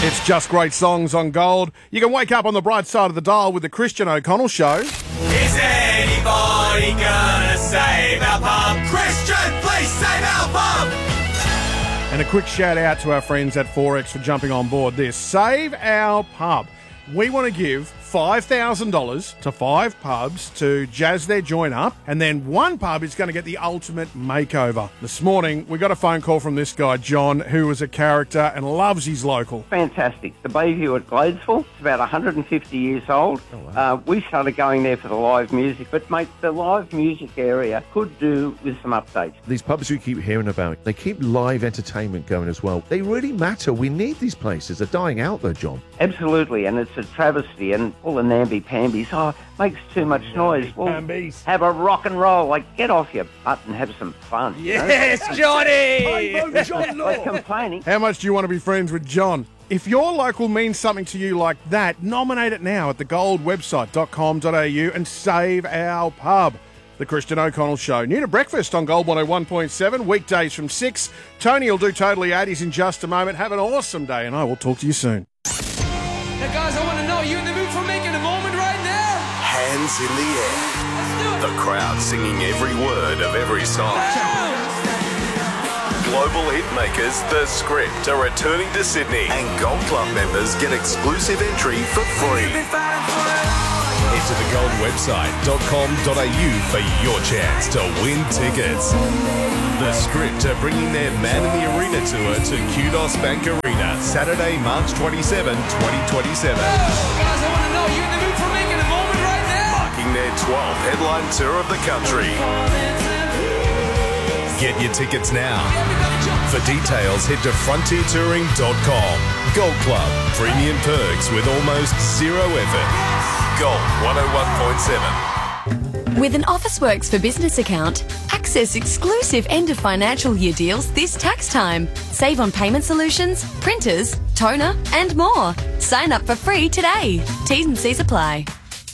It's just great songs on Gold. You can wake up on the bright side of the dial with the Christian O'Connell Show. Is anybody gonna save our pub? Christian, please save our pub! And a quick shout out to our friends at Forex for jumping on board this. Save Our Pub. We want to give $5,000 to 5 pubs to jazz their joint up, and then one pub is going to get the ultimate makeover. This morning, we got a phone call from this guy, John, who is a character and loves his local. Fantastic. The Bayview at Gladesville, it's about 150 years old. Oh, wow. We started going there for the live music, but, mate, the live music area could do with some updates. These pubs we keep hearing about, they keep live entertainment going as well. They really matter. We need these places. They're dying out though, John. Absolutely, and it's a travesty, and all the namby-pambies, makes too much noise. Well, have a rock and roll, like, get off your butt and have some fun. Yes, Johnny! Like complaining. How much do you want to be friends with John? If your local means something to you like that, nominate it now at thegoldwebsite.com.au and save our pub. The Christian O'Connell Show. New to breakfast on Gold 101.7, weekdays from 6. Tony will do Totally 80s in just a moment. Have an awesome day, and I will talk to you soon. Now, guys, I want to know, are you in the mood for making a moment right now? Hands in the air. Let's do it. The crowd singing every word of every song. Global hit makers The Script are returning to Sydney, and Gold Club members get exclusive entry for free. Head to thegoldwebsite.com.au for your chance to win tickets. The Script are bringing their Man in the Arena tour to Kudos Bank Arena, Saturday, March 27, 2027. Guys, I want to know, are you in the mood for making a moment right now? Marking their 12th headline tour of the country. Get your tickets now. For details, head to frontiertouring.com. Gold Club, premium perks with almost zero effort. Gold 101.7. With an Officeworks for Business account, access exclusive end of financial year deals this tax time. Save on payment solutions, printers, toner, and more. Sign up for free today. T's and C's apply.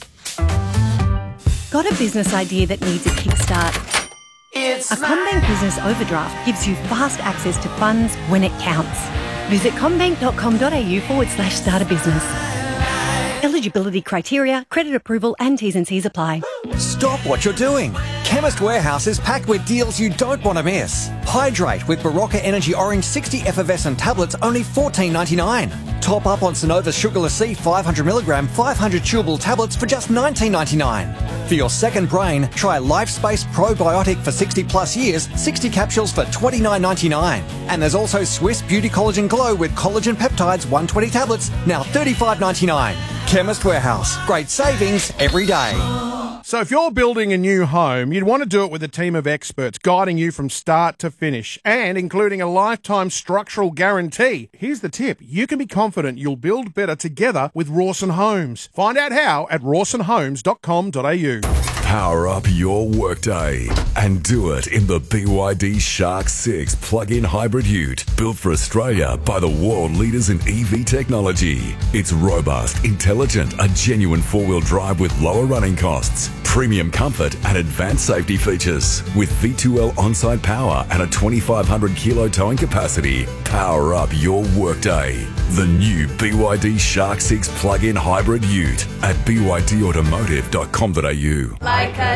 Got a business idea that needs a kickstart? A CommBank Business Overdraft gives you fast access to funds when it counts. Visit commbank.com.au/start a business. Eligibility criteria, credit approval and T's and C's apply. Stop what you're doing. Chemist Warehouse is packed with deals you don't want to miss. Hydrate with Barocca Energy Orange 60 effervescent tablets, only $14.99. Top up on Sonova Sugarless C 500mg 500 chewable tablets for just $19.99. For your second brain, try LifeSpace Probiotic for 60 plus years, 60 capsules for $29.99. And there's also Swiss Beauty Collagen Glow with collagen peptides 120 tablets, now $35.99. Chemist Warehouse. Great savings every day. So if you're building a new home, you'd want to do it with a team of experts guiding you from start to finish and including a lifetime structural guarantee. Here's the tip. You can be confident you'll build better together with Rawson Homes. Find out how at rawsonhomes.com.au. Power up your workday and do it in the BYD Shark 6 plug-in hybrid ute, built for Australia by the world leaders in EV technology. It's robust, intelligent, a genuine four-wheel drive with lower running costs, premium comfort and advanced safety features. With V2L on-site power and a 2,500 kilo towing capacity, power up your workday. The new BYD Shark 6 plug-in hybrid ute at bydautomotive.com.au. Like a